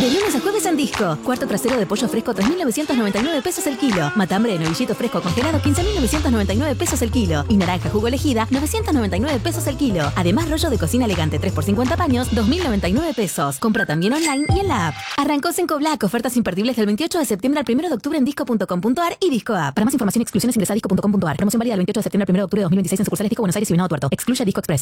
De lunes a jueves en Disco. Cuarto trasero de pollo fresco, 3.999 pesos el kilo. Matambre de novillito fresco congelado, 15.999 pesos el kilo. Y naranja jugo elegida, 999 pesos el kilo. Además, rollo de cocina elegante 3 por 50 paños, 2.099 pesos. Compra también online y en la app. Arrancó Cenco Black. Ofertas imperdibles del 28 de septiembre al 1 de octubre en disco.com.ar y Disco App. Para más información y exclusiones ingresa a disco.com.ar. Promoción válida del 28 de septiembre al 1 de octubre de 2026 en sucursales Disco Buenos Aires y Venado Tuerto. Excluye Disco Express.